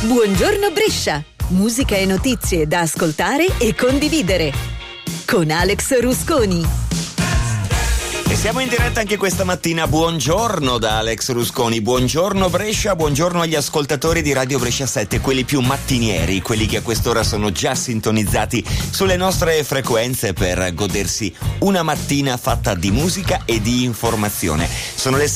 Buongiorno Brescia, musica e notizie da ascoltare e condividere con Alex Rusconi. E siamo in diretta anche questa mattina. Buongiorno da Alex Rusconi, buongiorno Brescia, buongiorno agli ascoltatori di Radio Brescia 7, quelli più mattinieri, quelli che a quest'ora sono già sintonizzati sulle nostre frequenze per godersi una mattina fatta di musica e di informazione. Sono le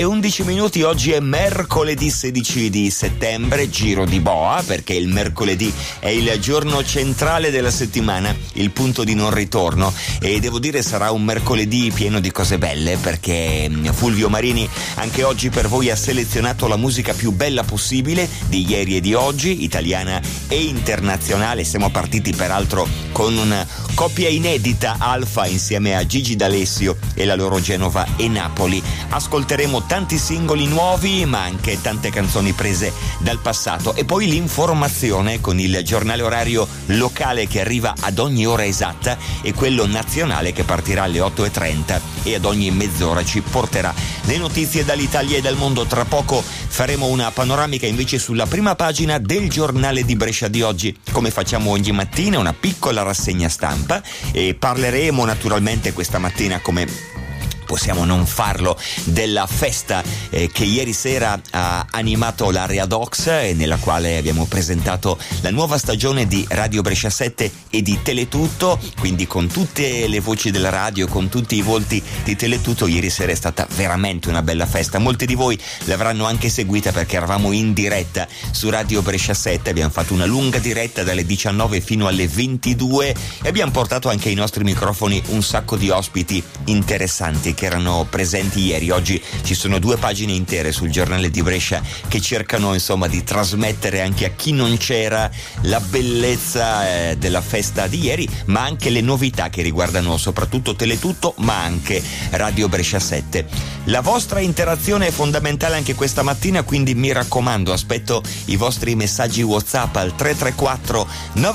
7:11, oggi è mercoledì 16 di settembre, giro di boa, perché il mercoledì è il giorno centrale della settimana, il punto di non ritorno, e devo dire sarà un mercoledì pieno di cose belle, perché Fulvio Marini anche oggi per voi ha selezionato la musica più bella possibile di ieri e di oggi, italiana e internazionale. Siamo partiti peraltro con una coppia inedita, Alfa insieme a Gigi D'Alessio e la loro Genova e Napoli. Ascolteremo tanti singoli nuovi ma anche tante canzoni prese dal passato, e poi l'informazione con il giornale orario locale che arriva ad ogni ora esatta e quello nazionale che partirà alle 8:30 e ad ogni mezz'ora ci porterà le notizie dall'Italia e dal mondo. Tra poco faremo una panoramica invece sulla prima pagina del giornale di Brescia di oggi, come facciamo ogni mattina, una piccola rassegna stampa, e parleremo naturalmente questa mattina, come possiamo non farlo, della festa che ieri sera ha animato l'Area Docs, e nella quale abbiamo presentato la nuova stagione di Radio Brescia 7 e di Teletutto, quindi con tutte le voci della radio, con tutti i volti di Teletutto. Ieri sera è stata veramente una bella festa, molti di voi l'avranno anche seguita perché eravamo in diretta su Radio Brescia 7, abbiamo fatto una lunga diretta dalle 19 fino alle 22 e abbiamo portato anche ai nostri microfoni un sacco di ospiti interessanti che erano presenti ieri. Oggi ci sono 2 pagine intere sul giornale di Brescia che cercano insomma di trasmettere anche a chi non c'era la bellezza della festa di ieri, ma anche le novità che riguardano soprattutto Teletutto ma anche Radio Brescia 7. La vostra interazione è fondamentale anche questa mattina, quindi mi raccomando, aspetto i vostri messaggi WhatsApp al 334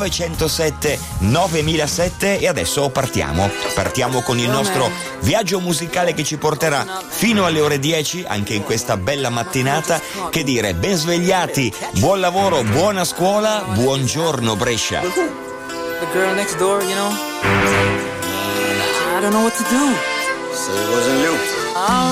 907 9007 e adesso partiamo con il nostro viaggio musicale che ci porterà fino alle ore 10 anche in questa bella mattinata. Che dire, ben svegliati, buon lavoro, buona scuola, buongiorno Brescia. The girl next door, you know, I don't know what to do. So it wasn't Luke.